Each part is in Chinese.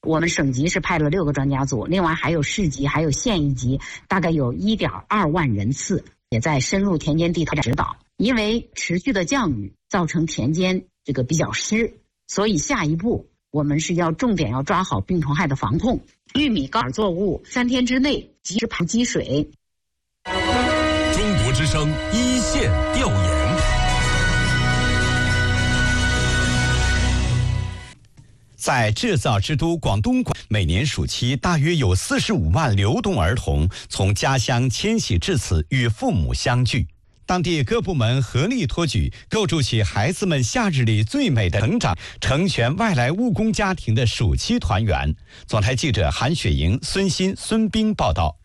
我们省级是派了6个专家组，另外还有市级还有县一级，大概有1.2万人次，也在深入田间地头指导。因为持续的降雨造成田间这个比较湿，所以下一步我们是要重点要抓好病虫害的防控。玉米高尔作物3天之内及时排积水。 中国之声一线调研。在制造之都广东，每年暑期大约有45万流动儿童从家乡迁徙至此与父母相聚。当地各部门合力托举，构筑起孩子们夏日里最美的成长，成全外来务工家庭的暑期团圆。总台记者韩雪莹、孙鑫、孙冰报道。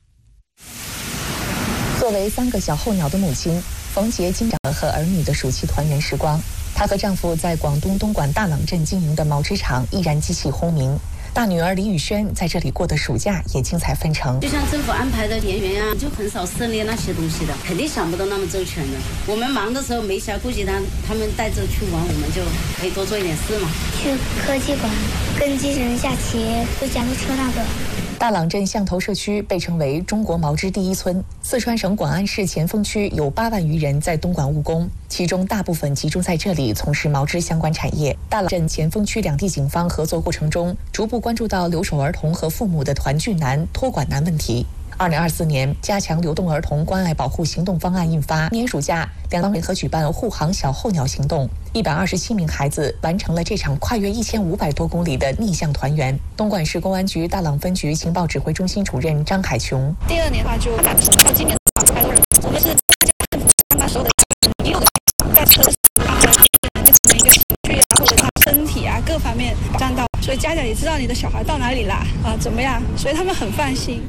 作为3个小候鸟的母亲，冯杰经常和儿女的暑期团圆时光。她和丈夫在广东东莞大朗镇经营的毛织厂依然机器轰鸣。大女儿李宇轩在这里过的暑假也精彩纷呈。 就像政府安排的年园啊，就很少涉猎那些东西的，肯定想不到那么周全的。我们忙的时候没暇顾及他们带着去玩，我们就可以多做一点事嘛。 去科技馆跟机器人下棋，就讲路车那个。 大朗镇象头社区被称为中国毛织第一村。四川省广安市前锋区有8万余人在东莞务工，其中大部分集中在这里从事毛织相关产业。大朗镇前锋区2地警方合作过程中，逐步关注到留守儿童和父母的团聚难、托管难问题。2024年加强流动儿童关爱保护行动方案印发，年暑假两党联合举办护航小候鸟行动，127名孩子完成了这场跨越1500多公里的逆向团圆。东莞市公安局大朗分局情报指挥中心主任张海琼： 第2年的话就发展成到今年的话，我们是那时候的也有在车上每个情绪啊或者他身体啊各方面保障到，所以家长也知道你的小孩到哪里啦怎么样，所以他们很放心。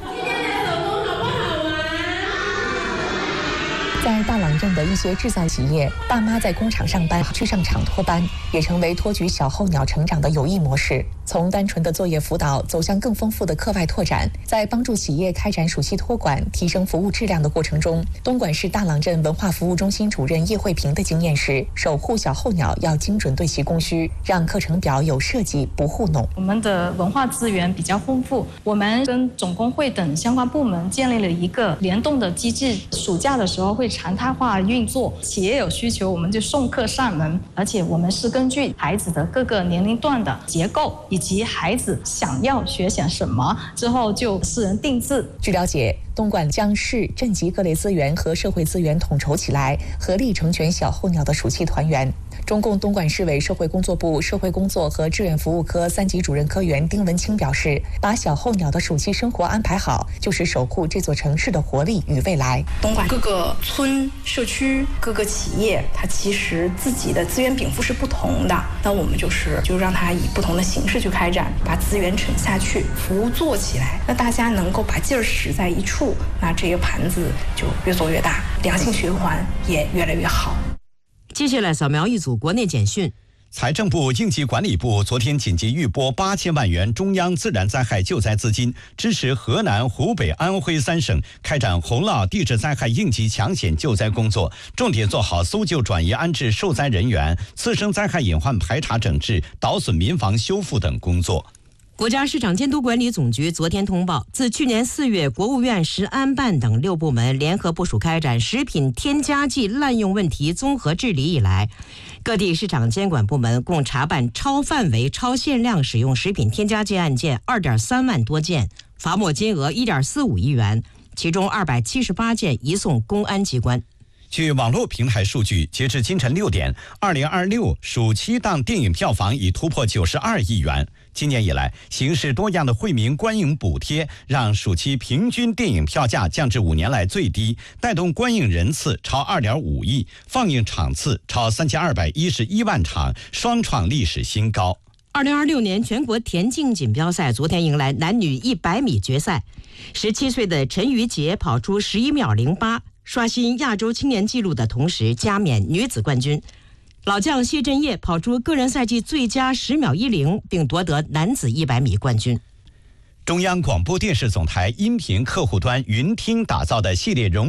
在大朗镇的一些制造企业，爸妈在工厂上班，去上厂托班，也成为托举小候鸟成长的有益模式。从单纯的作业辅导走向更丰富的课外拓展，在帮助企业开展暑期托管、提升服务质量的过程中，东莞市大朗镇文化服务中心主任叶慧萍的经验是：守护小候鸟要精准对其供需，让课程表有设计，不糊弄。 我们的文化资源比较丰富，我们跟总工会等相关部门建立了一个联动的机制，暑假的时候会常态化运作，企业有需求我们就送客上门，而且我们是根据孩子的各个年龄段的结构以及孩子想要学些什么，之后就私人定制。 据了解，东莞将市镇级各类资源和社会资源统筹起来，合力成全小候鸟的暑期团圆。中共东莞市委社会工作部社会工作和志愿服务科3级主任科员丁文清表示，把小候鸟的暑期生活安排好，就是守护这座城市的活力与未来。 东莞各个村、社区、各个企业，它其实自己的资源禀赋是不同的，那我们就让它以不同的形式去开展，把资源沉下去，服务做起来，那大家能够把劲儿使在一处，那这个盘子就越做越大，良性循环也越来越好。 接下来扫描一组国内简讯。 财政部应急管理部昨天紧急预拨8000万元中央自然灾害救灾资金，支持河南、湖北、安徽3省开展洪涝地质灾害应急抢险救灾工作，重点做好搜救、转移、安置受灾人员、次生灾害隐患排查整治、倒损民房修复等工作。 国家市场监督管理总局昨天通报，自去年4月国务院食安办等6部门联合部署开展食品添加剂滥用问题综合治理以来，各地市场监管部门共查办超范围、超限量使用食品添加剂案件2.3万多件，罚没金额1.45亿元，其中278件移送公安机关。 据网络平台数据，截至今晨6点，2026暑期档电影票房已突破92亿元。今年以来，形式多样的惠民观影补贴让暑期平均电影票价降至5年来最低，带动观影人次超2.5亿，放映场次超3211万场，双创历史新高。 2026年全国田径锦标赛昨天迎来男女100米决赛，17岁的陈瑜杰跑出11秒08，刷新亚洲青年纪录的同时加冕女子冠军。老将谢震业跑出个人赛季最佳10秒10，并夺得男子100米冠军。 中央广播电视总台音频客户端云听打造的系列荣